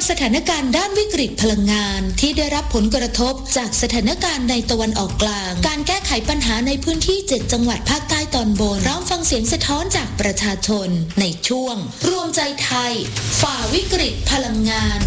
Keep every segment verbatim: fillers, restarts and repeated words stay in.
สถานการณ์ด้านวิกฤตพลังงานที่ได้รับผลกระทบจากสถานการณ์ในตะวันออกกลางการแก้ไขปัญหาในพื้นที่เจ็ดจังหวัดภาคใต้ตอนบนพร้อมฟังเสียงสะท้อนจากประชาชนในช่วงรวมใจไทยฝ่าวิกฤตพลังงาน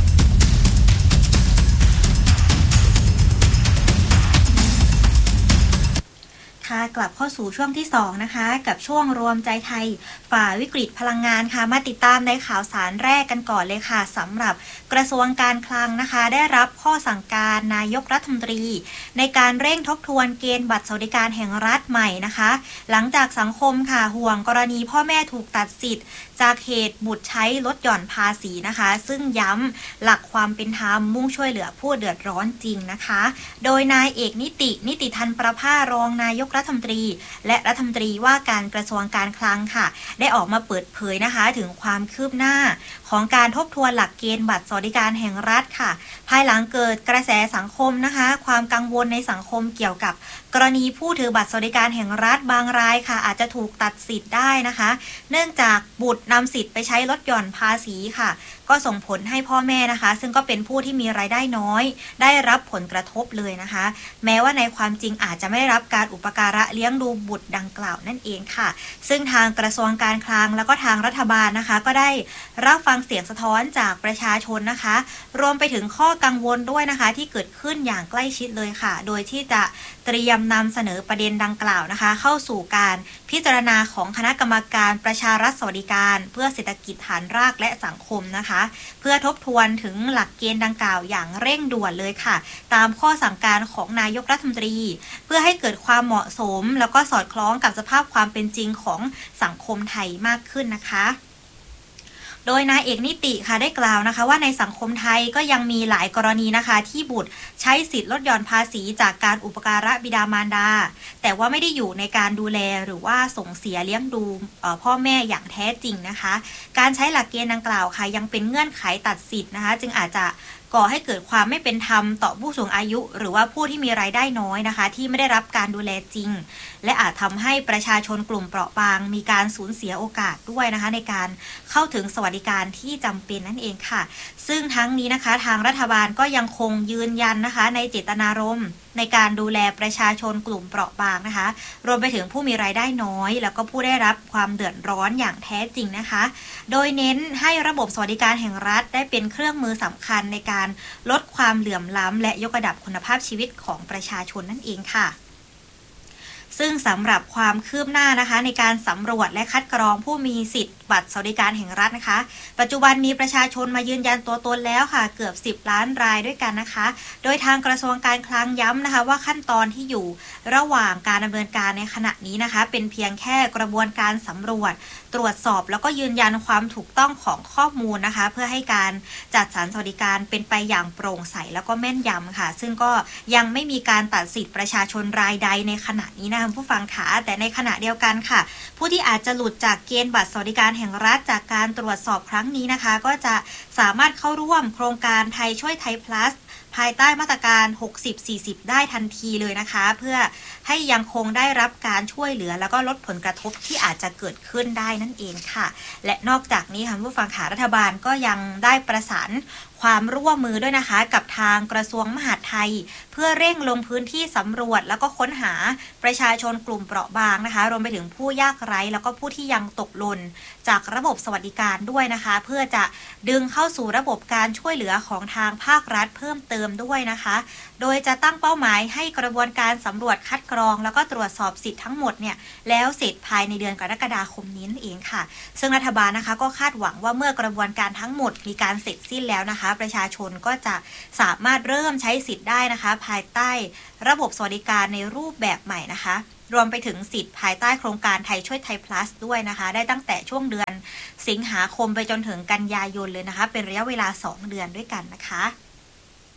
กลับเข้าสู่ช่วงที่สองนะคะกับช่วงรวมใจไทยฝ่าวิกฤตพลังงานค่ะมาติดตามในข่าวสารแรกกันก่อนเลยค่ะสำหรับกระทรวงการคลังนะคะได้รับข้อสั่งการนายกรัฐมนตรีในการเร่งทบทวนเกณฑ์บัตรสวัสดิการแห่งรัฐใหม่นะคะหลังจากสังคมค่ะห่วงกรณีพ่อแม่ถูกตัดสิทธิ์จากเหตุบุตรใช้ลดหย่อนภาษีนะคะซึ่งย้ำหลักความเป็นธรรมมุ่งช่วยเหลือผู้เดือดร้อนจริงนะคะโดยนายเอกนิตินิติธันประภารองนายกรัฐมนตรีและรัฐมนตรีว่าการกระทรวงการคลังค่ะได้ออกมาเปิดเผยนะคะถึงความคืบหน้าของการทบทวนหลักเกณฑ์บัตรสวัสดิการแห่งรัฐค่ะภายหลังเกิดกระแสสังคมนะคะความกังวลในสังคมเกี่ยวกับกรณีผู้ถือบัตรสวัสดิการแห่งรัฐบางรายค่ะอาจจะถูกตัดสิทธิ์ได้นะคะเนื่องจากบุตรนำสิทธิ์ไปใช้ลดหย่อนภาษีค่ะก็ส่งผลให้พ่อแม่นะคะซึ่งก็เป็นผู้ที่มีรายได้น้อยได้รับผลกระทบเลยนะคะแม้ว่าในความจริงอาจจะไม่ได้รับการอุปการะเลี้ยงดูบุตรดังกล่าวนั่นเองค่ะซึ่งทางกระทรวงการคลังแล้วก็ทางรัฐบาลนะคะก็ได้รับฟังเสียงสะท้อนจากประชาชนนะคะรวมไปถึงข้อกังวลด้วยนะคะที่เกิดขึ้นอย่างใกล้ชิดเลยค่ะโดยที่จะเตรียมนำเสนอประเด็นดังกล่าวนะคะเข้าสู่การพิจารณาของคณะกรรมการประชารัฐสวัสดิการเพื่อเศรษฐกิจฐานรากและสังคมนะคะเพื่อทบทวนถึงหลักเกณฑ์ดังกล่าวอย่างเร่งด่วนเลยค่ะตามข้อสั่งการของนายกรัฐมนตรีเพื่อให้เกิดความเหมาะสมแล้วก็สอดคล้องกับสภาพความเป็นจริงของสังคมไทยมากขึ้นนะคะโดยนายเอกนิติค่ะได้กล่าวนะคะว่าในสังคมไทยก็ยังมีหลายกรณีนะคะที่บุตรใช้สิทธิ์ลดหย่อนภาษีจากการอุปการะบิดามารดาแต่ว่าไม่ได้อยู่ในการดูแลหรือว่าส่งเสียเลี้ยงดูพ่อแม่อย่างแท้จริงนะคะการใช้หลักเกณฑ์ดังกล่าวค่ะยังเป็นเงื่อนไขตัดสิทธิ์นะคะจึงอาจจะก่อให้เกิดความไม่เป็นธรรมต่อผู้สูงอายุหรือว่าผู้ที่มีรายได้น้อยนะคะที่ไม่ได้รับการดูแลจริงและอาจทำให้ประชาชนกลุ่มเปราะบางมีการสูญเสียโอกาสด้วยนะคะในการเข้าถึงสวัสดิการที่จำเป็นนั่นเองค่ะซึ่งทั้งนี้นะคะทางรัฐบาลก็ยังคงยืนยันนะคะในเจตนารมณ์ในการดูแลประชาชนกลุ่มเปราะบางนะคะรวมไปถึงผู้มีรายได้น้อยแล้วก็ผู้ได้รับความเดือดร้อนอย่างแท้จริงนะคะโดยเน้นให้ระบบสวัสดิการแห่งรัฐได้เป็นเครื่องมือสำคัญในการลดความเหลื่อมล้ำและยกระดับคุณภาพชีวิตของประชาชนนั่นเองค่ะซึ่งสำหรับความคืบหน้านะคะในการสำรวจและคัดกรองผู้มีสิทธิ์บัตรสวัสดิการแห่งรัฐนะคะปัจจุบันมีประชาชนมายืนยันตัวตนแล้วค่ะเกือบสิบล้านรายด้วยกันนะคะโดยทางกระทรวงการคลังย้ำนะคะว่าขั้นตอนที่อยู่ระหว่างการดำเนินการในขณะนี้นะคะเป็นเพียงแค่กระบวนการสำรวจตรวจสอบแล้วก็ยืนยันความถูกต้องของข้อมูลนะคะเพื่อให้การจัดสรรสวัสดิการเป็นไปอย่างโปร่งใสแล้วก็แม่นยำค่ะซึ่งก็ยังไม่มีการตัดสิทธิประชาชนรายใดในขณะนี้นะคะผู้ฟังค่ะแต่ในขณะเดียวกันค่ะผู้ที่อาจจะหลุดจากเกณฑ์บัตรสวัสดิการแห่งรัฐจากการตรวจสอบครั้งนี้นะคะก็จะสามารถเข้าร่วมโครงการไทยช่วยไทย plus ภายใต้มาตรการ หกสิบ สี่สิบ ได้ทันทีเลยนะคะเพื่อให้ยังคงได้รับการช่วยเหลือแล้วก็ลดผลกระทบที่อาจจะเกิดขึ้นได้นั่นเองค่ะและนอกจากนี้ค่ะผู้ฟังค่ะรัฐบาลก็ยังได้ประสานความร่วมมือด้วยนะคะกับทางกระทรวงมหาดไทยเพื่อเร่งลงพื้นที่สำรวจแล้วก็ค้นหาประชาชนกลุ่มเปราะบางนะคะรวมไปถึงผู้ยากไร้แล้วก็ผู้ที่ยังตกหล่นจากระบบสวัสดิการด้วยนะคะเพื่อจะดึงเข้าสู่ระบบการช่วยเหลือของทางภาครัฐเพิ่มเติมด้วยนะคะโดยจะตั้งเป้าหมายให้กระบวนการสำรวจคัดกรองแล้วก็ตรวจสอบสิทธิ์ทั้งหมดเนี่ยแล้วเสร็จภายในเดือนกรกฎาคมนี้นั่นเองค่ะซึ่งรัฐบาลนะคะก็คาดหวังว่าเมื่อกระบวนการทั้งหมดมีการเสร็จสิ้นแล้วนะคะประชาชนก็จะสามารถเริ่มใช้สิทธิ์ได้นะคะภายใต้ระบบสวัสดิการในรูปแบบใหม่นะคะรวมไปถึงสิทธิ์ภายใต้โครงการไทยช่วยไทย plus ด้วยนะคะได้ตั้งแต่ช่วงเดือนสิงหาคมไปจนถึงกันยายนเลยนะคะเป็นระยะเวลาสองเดือนด้วยกันนะคะ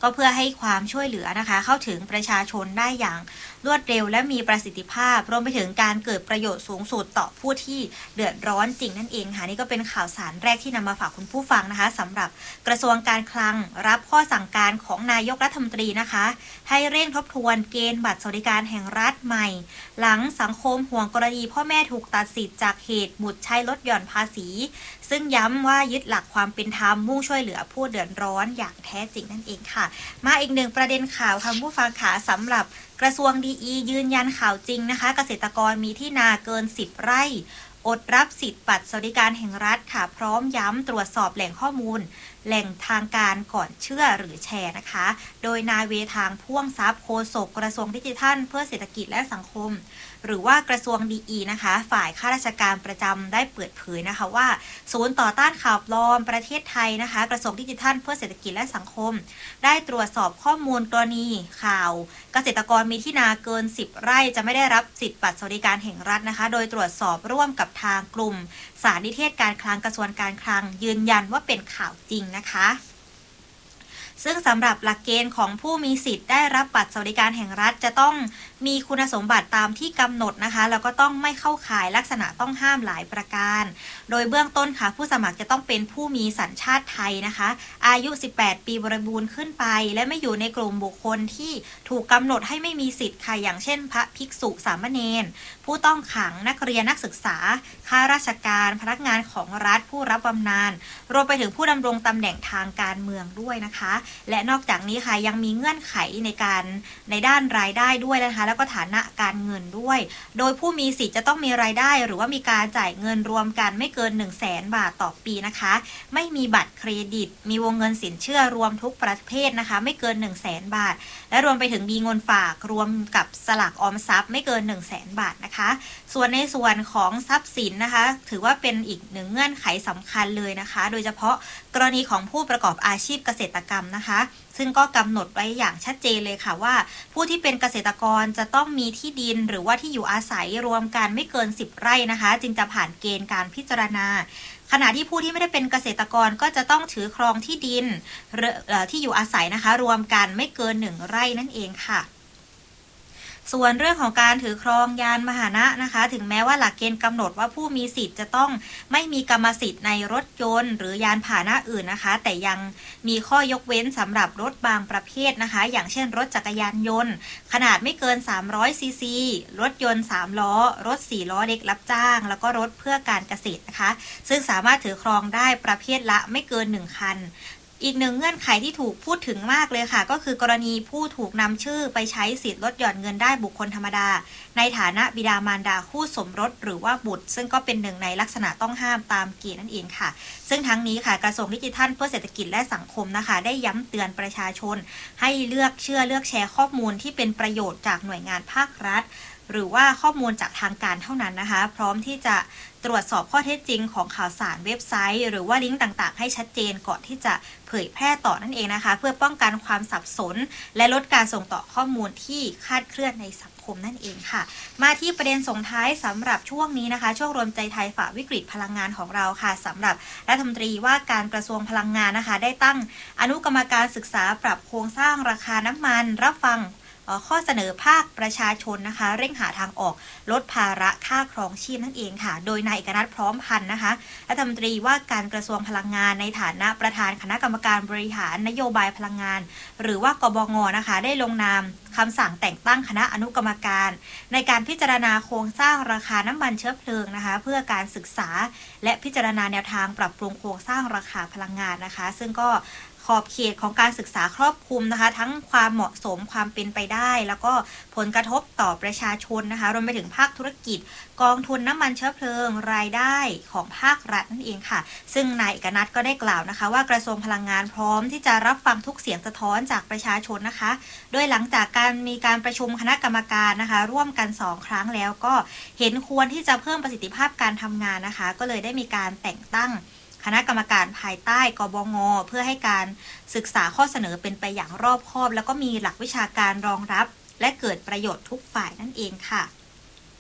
ก็เพื่อให้ความช่วยเหลือนะคะเข้าถึงประชาชนได้อย่างรวดเร็วและมีประสิทธิภาพรวมไปถึงการเกิดประโยชน์สูงสุดต่อผู้ที่เดือดร้อนจริงนั่นเองค่ะนี่ก็เป็นข่าวสารแรกที่นำมาฝากคุณผู้ฟังนะคะสำหรับกระทรวงการคลังรับข้อสั่งการของนายกรัฐมนตรีนะคะให้เร่งทบทวนเกณฑ์บัตรสวัสดิการแห่งรัฐใหม่หลังสังคมห่วงกรณีพ่อแม่ถูกตัดสิทธิ์จากเหตุบุตรใช้ลดหย่อนภาษีซึ่งย้ำว่ายึดหลักความเป็นธรรมมุ่งช่วยเหลือผู้เดือดร้อนอย่างแท้จริงนั่นเองค่ะมาอีกหนึ่งประเด็นข่าวค่ะผู้ฟังขาสำหรับกระทรวงดีอียืนยันข่าวจริงนะคะเกษตรกรมีที่นาเกินสิบไร่อดรับสิทธิ์บัตรสวัสดิการแห่งรัฐค่ะพร้อมย้ำตรวจสอบแหล่งข้อมูลแหล่งทางการก่อนเชื่อหรือแชร์นะคะโดยนายเวทางพ่วงทรัพย์โฆษกกระทรวงดิจิทัลเพื่อเศรษฐกิจและสังคมหรือว่ากระทรวงดีอีนะคะฝ่ายข้าราชการประจำได้เปิดเผยนะคะว่าศูนย์ต่อต้านข่าวปลอมประเทศไทยนะคะกระทรวงดิจิทัลเพื่อเศรษฐกิจและสังคมได้ตรวจสอบข้อมูลกรณีข่าวเกษตรกรมีที่นาเกินสิบไร่จะไม่ได้รับสิทธิบัตรสวัสดิการแห่งรัฐนะคะโดยตรวจสอบร่วมกับทางกลุ่มสารนิเทศการคลังกระทรวงการคลังยืนยันว่าเป็นข่าวจริงนะคะซึ่งสำหรับหลักเกณฑ์ของผู้มีสิทธิ์ได้รับบัตรสวัสดิการแห่งรัฐจะต้องมีคุณสมบัติตามที่กำหนดนะคะแล้วก็ต้องไม่เข้าข่ายลักษณะต้องห้ามหลายประการโดยเบื้องต้นค่ะผู้สมัครจะต้องเป็นผู้มีสัญชาติไทยนะคะอายุสิบแปดปีบริบูรณ์ขึ้นไปและไม่อยู่ในกลุ่มบุคคลที่ถูกกำหนดให้ไม่มีสิทธิ์ค่ะอย่างเช่นพระภิกษุสามเณรผู้ต้องขังนักเรียนนักศึกษาข้าราชการพนักงานของรัฐผู้รับบำนาญรวมไปถึงผู้ดำรงตำแหน่งทางการเมืองด้วยนะคะและนอกจากนี้ค่ะยังมีเงื่อนไขในการในด้านรายได้ด้วยนะคะแล้วก็ฐานะการเงินด้วยโดยผู้มีสิทธิ์จะต้องมีรายได้หรือว่ามีการจ่ายเงินรวมกันไม่เกิน หนึ่งแสน บาทต่อปีนะคะไม่มีบัตรเครดิตมีวงเงินสินเชื่อรวมทุกประเภทนะคะไม่เกิน หนึ่งแสน บาทและรวมไปถึงมีเงินฝากรวมกับสลากออมทรัพย์ไม่เกิน หนึ่งแสน บาทนะคะส่วนในส่วนของทรัพย์สินนะคะถือว่าเป็นอีกหนึ่งเงื่อนไขสำคัญเลยนะคะโดยเฉพาะกรณีของผู้ประกอบอาชีพเกษตรกรรมนะคะซึ่งก็กำหนดไว้อย่างชัดเจนเลยค่ะว่าผู้ที่เป็นเกษตรกรจะต้องมีที่ดินหรือว่าที่อยู่อาศัยรวมกันไม่เกินสิบไร่นะคะจึงจะผ่านเกณฑ์การพิจารณาขณะที่ผู้ที่ไม่ได้เป็นเกษตรกรก็จะต้องถือครองที่ดินที่อยู่อาศัยนะคะรวมกันไม่เกินหนึ่งไร่นั่นเองค่ะส่วนเรื่องของการถือครองยานพาหนะนะคะถึงแม้ว่าหลักเกณฑ์กำหนดว่าผู้มีสิทธิ์จะต้องไม่มีกรรมสิทธิ์ในรถยนต์หรือยานพาหนะอื่นนะคะแต่ยังมีข้อยกเว้นสำหรับรถบางประเภทนะคะอย่างเช่นรถจักรยานยนต์ขนาดไม่เกินสามร้อยซีซีรถยนต์สามล้อรถสี่ล้อเล็กรับจ้างแล้วก็รถเพื่อการเกษตรนะคะซึ่งสามารถถือครองได้ประเภทละไม่เกินหนึ่งคันอีกหนึ่งเงื่อนไขที่ถูกพูดถึงมากเลยค่ะก็คือกรณีผู้ถูกนำชื่อไปใช้สิทธิ์ลดหย่อนเงินได้บุคคลธรรมดาในฐานะบิดามารดาคู่สมรสหรือว่าบุตรซึ่งก็เป็นหนึ่งในลักษณะต้องห้ามตามเกณฑ์นั่นเองค่ะซึ่งทั้งนี้ค่ะกระทรวงดิจิทัลเพื่อเศรษฐกิจและสังคมนะคะได้ย้ำเตือนประชาชนให้เลือกเชื่อเลือกแชร์ข้อมูลที่เป็นประโยชน์จากหน่วยงานภาครัฐหรือว่าข้อมูลจากทางการเท่านั้นนะคะพร้อมที่จะตรวจสอบข้อเท็จจริงของข่าวสารเว็บไซต์หรือว่าลิงก์ต่างๆให้ชัดเจนก่อนที่จะเผยแพร่ต่อนั่นเองนะคะเพื่อป้องกันความสับสนและลดการส่งต่อข้อมูลที่คลาดเคลื่อนในสังคมนั่นเองค่ะมาที่ประเด็นส่งท้ายสำหรับช่วงนี้นะคะช่วงรวมใจไทยฝ่าวิกฤตพลังงานของเราค่ะสำหรับรัฐมนตรีว่าการกระทรวงพลังงานนะคะได้ตั้งอนุกรรมการศึกษาปรับโครงสร้างราคาน้ำมันรับฟังข้อเสนอภาคประชาชนนะคะเร่งหาทางออกลดภาระค่าครองชีพนั่นเองค่ะโดยนายเอกนัทพร้อมพันธ์นะคะรัฐมนตรีว่าการกระทรวงพลังงานในฐานะประธานคณะกรรมการบริหารนโยบายพลังงานหรือว่ากบง.นะคะได้ลงนามคำสั่งแต่งตั้งคณะอนุกรรมการในการพิจารณาโครงสร้างราคาน้ำมันเชื้อเพลิงนะคะเพื่อการศึกษาและพิจารณาแนวทางปรับปรุงโครงสร้างราคาพลังงานนะคะซึ่งก็ขอบเขตของการศึกษาครอบคลุมนะคะทั้งความเหมาะสมความเป็นไปได้แล้วก็ผลกระทบต่อประชาชนนะคะรวมไปถึงภาคธุรกิจกองทุนน้ำมันเชื้อเพลิงรายได้ของภาครัฐนั่นเองค่ะซึ่งนายเอกนัทก็ได้กล่าวนะคะว่ากระทรวงพลังงานพร้อมที่จะรับฟังทุกเสียงสะท้อนจากประชาชนนะคะโดยหลังจากการมีการประชุมคณะกรรมการนะคะร่วมกันสองครั้งแล้วก็เห็นควรที่จะเพิ่มประสิทธิภาพการทำงานนะคะก็เลยได้มีการแต่งตั้งคณะกรรมการภายใต้กบง.เพื่อให้การศึกษาข้อเสนอเป็นไปอย่างรอบคอบแล้วก็มีหลักวิชาการรองรับและเกิดประโยชน์ทุกฝ่ายนั่นเองค่ะ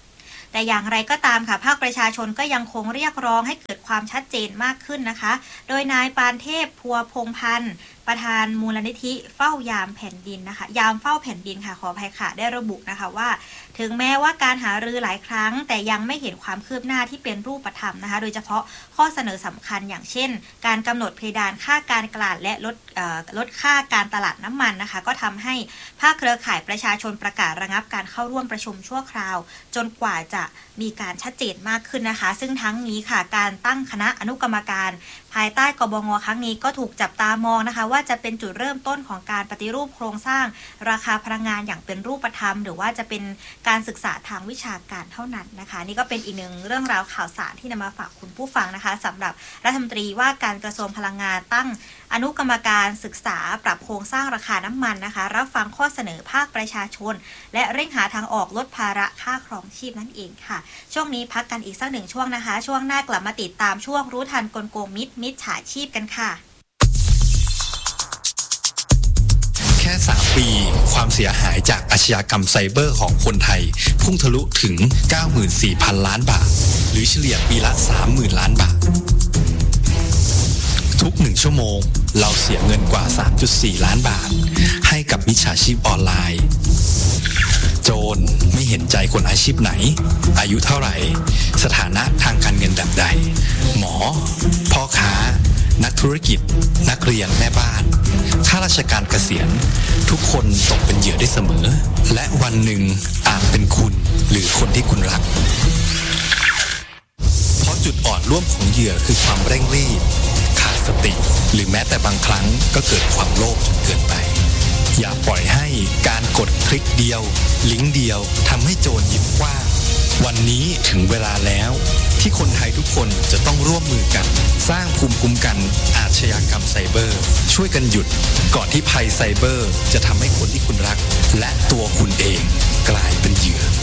แต่อย่างไรก็ตามค่ะภาคประชาชนก็ยังคงเรียกร้องให้เกิดความชัดเจนมากขึ้นนะคะโดยนายปานเทพพัวพงพันธ์ประธานมูลนิธิเฝ้ายามแผ่นดินนะคะยามเฝ้าแผ่นดินค่ะขออภัยค่ะได้ระบุนะคะว่าถึงแม้ว่าการหารือหลายครั้งแต่ยังไม่เห็นความคืบหน้าที่เป็นรูปธรรมนะคะโดยเฉพาะข้อเสนอสำคัญอย่างเช่นการกำหนดเพดานค่าการกลั่นและลดลดค่าการตลาดน้ำมันนะคะก็ทำให้ภาคเครือข่ายประชาชนประกาศระงับการเข้าร่วมประชุมชั่วคราวจนกว่าจะมีการชัดเจนมากขึ้นนะคะซึ่งทั้งนี้ค่ะการตั้งคณะอนุกรรมการภายใต้กบง.ครั้งนี้ก็ถูกจับตามองนะคะว่าจะเป็นจุดเริ่มต้นของการปฏิรูปโครงสร้างราคาพลังงานอย่างเป็นรูปธรรมหรือว่าจะเป็นการศึกษาทางวิชาการเท่านั้นนะคะนี่ก็เป็นอีกหนึ่งเรื่องราวข่าวสารที่นำมาฝากคุณผู้ฟังนะคะสำหรับรัฐมนตรีว่าการกระทรวงพลังงานตั้งอนุกรรมการศึกษาปรับโครงสร้างราคาน้ำมันนะคะรับฟังข้อเสนอภาคประชาชนและเร่งหาทางออกลดภาระค่าครองชีพนั่นเองค่ะช่วงนี้พักกันอีกสักหนึ่งช่วงนะคะช่วงหน้ากลับมาติดตามช่วงรู้ทันกลโกงมิตรมิจฉาชีพกันค่ะแค่สามปีความเสียหายจากอาชญากรรมไซเบอร์ของคนไทยพุ่งทะลุถึง เก้าหมื่นสี่พัน ล้านบาทหรือเฉลี่ยปีละ สามหมื่น ล้านบาททุกหนึ่งชั่วโมงเราเสียเงินกว่า สามจุดสี่ ล้านบาทให้กับมิจฉาชีพออนไลน์โจรไม่เห็นใจคนอาชีพไหนอายุเท่าไหร่สถานะทางการเงินแบบใดหมอพ่อค้านักธุรกิจนักเรียนแม่บ้านข้าราชการเกษียณทุกคนตกเป็นเหยื่อได้เสมอและวันหนึ่งอาจเป็นคุณหรือคนที่คุณรักเพราะจุดอ่อนร่วมของเหยื่อคือความเร่งรีบขาดสติหรือแม้แต่บางครั้งก็เกิดความโลภจนเกินไปอย่าปล่อยให้การกดคลิกเดียวลิงก์เดียวทำให้โจรยิ้มกว้างวันนี้ถึงเวลาแล้วที่คนไทยทุกคนจะต้องร่วมมือกันสร้างภูมิคุ้มกันอาชญากรรมไซเบอร์ช่วยกันหยุดก่อนที่ภัยไซเบอร์จะทำให้คนที่คุณรักและตัวคุณเองกลายเป็นเหยื่อ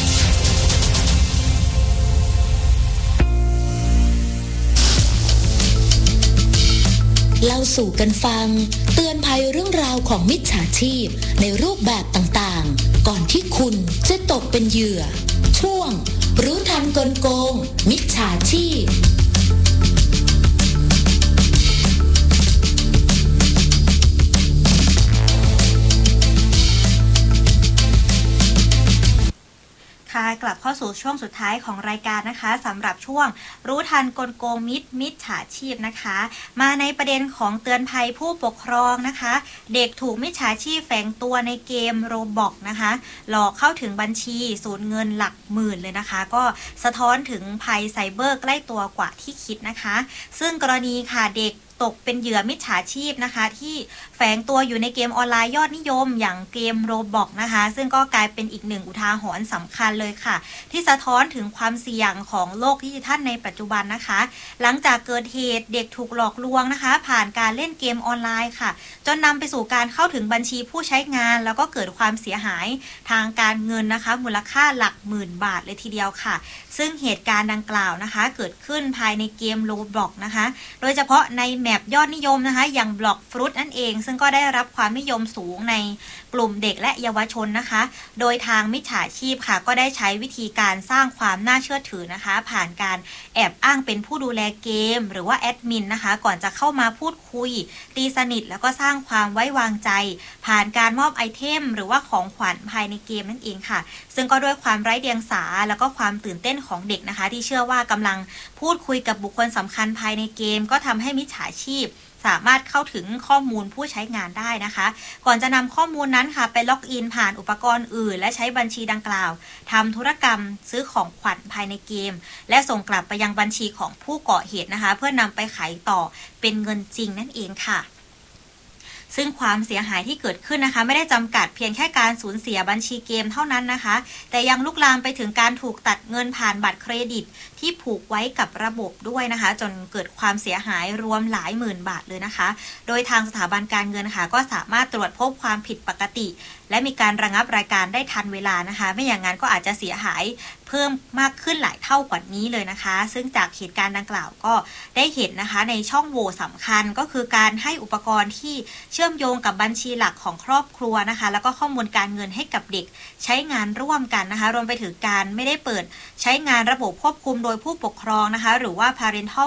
เล่าสู่กันฟังเตือนภัยเรื่องราวของมิจฉาชีพในรูปแบบต่างๆก่อนที่คุณจะตกเป็นเหยื่อช่วงรู้ทันกลโกงมิจฉาชีพกลับเข้าสู่ช่วงสุดท้ายของรายการนะคะสำหรับช่วงรู้ทันกลโกงมิตรมิจฉาชีพนะคะมาในประเด็นของเตือนภัยผู้ปกครองนะคะเด็กถูกมิจฉาชีพแฝงตัวในเกมโรบ็อกนะคะหลอกเข้าถึงบัญชีสูญเงินหลักหมื่นเลยนะคะก็สะท้อนถึงภัยไซเบอร์ใกล้ตัวกว่าที่คิดนะคะซึ่งกรณีค่ะเด็กตกเป็นเหยื่อมิจฉาชีพนะคะที่แฝงตัวอยู่ในเกมออนไลน์ยอดนิยมอย่างเกมโรบ็อกนะคะซึ่งก็กลายเป็นอีกหนึ่งอุทาหรณ์สำคัญเลยค่ะที่สะท้อนถึงความเสี่ยงของโลกดิจิทัลในปัจจุบันนะคะหลังจากเกิดเหตุเด็กถูกหลอกลวงนะคะผ่านการเล่นเกมออนไลน์ค่ะจนนำไปสู่การเข้าถึงบัญชีผู้ใช้งานแล้วก็เกิดความเสียหายทางการเงินนะคะมูลค่าหลักหมื่นบาทเลยทีเดียวค่ะซึ่งเหตุการณ์ดังกล่าวนะคะเกิดขึ้นภายในเกมโรบ็อกนะคะโดยเฉพาะในแมปยอดนิยมนะคะอย่างบล็อกฟรุตนั่นเองซึ่งก็ได้รับความนิยมสูงในกลุ่มเด็กและเยาวชนนะคะโดยทางมิจฉาชีพค่ะก็ได้ใช้วิธีการสร้างความน่าเชื่อถือนะคะผ่านการแอบอ้างเป็นผู้ดูแลเกมหรือว่าแอดมินนะคะก่อนจะเข้ามาพูดคุยตีสนิทแล้วก็สร้างความไว้วางใจผ่านการมอบไอเทมหรือว่าของขวัญภายในเกมนั่นเองค่ะซึ่งก็ด้วยความไร้เดียงสาแล้วก็ความตื่นเต้นของเด็กนะคะที่เชื่อว่ากำลังพูดคุยกับบุคคลสำคัญภายในเกมก็ทำให้มิจฉาชีพสามารถเข้าถึงข้อมูลผู้ใช้งานได้นะคะก่อนจะนำข้อมูลนั้นค่ะไปล็อกอินผ่านอุปกรณ์อื่นและใช้บัญชีดังกล่าวทำธุรกรรมซื้อของขวัญภายในเกมและส่งกลับไปยังบัญชีของผู้ก่อเหตุนะคะเพื่อนำไปขายต่อเป็นเงินจริงนั่นเองค่ะซึ่งความเสียหายที่เกิดขึ้นนะคะไม่ได้จำกัดเพียงแค่การสูญเสียบัญชีเกมเท่านั้นนะคะแต่ยังลุกลามไปถึงการถูกตัดเงินผ่านบัตรเครดิตที่ผูกไว้กับระบบด้วยนะคะจนเกิดความเสียหายรวมหลายหมื่นบาทเลยนะคะโดยทางสถาบันการเงินค่ะก็สามารถตรวจพบความผิดปกติและมีการระงับรายการได้ทันเวลานะคะไม่อย่างนั้นก็อาจจะเสียหายเพิ่มมากขึ้นหลายเท่ากว่านี้เลยนะคะซึ่งจากเหตุการณ์ดังกล่าวก็ได้เห็นนะคะในช่องโหว่สำคัญก็คือการให้อุปกรณ์ที่เชื่อชื่อมโยงกับบัญชีหลักของครอบครัวนะคะแล้วก็ข้อมูลการเงินให้กับเด็กใช้งานร่วมกันนะคะรวมไปถึงการไม่ได้เปิดใช้งานระบบควบคุมโดยผู้ปกครองนะคะหรือว่า parental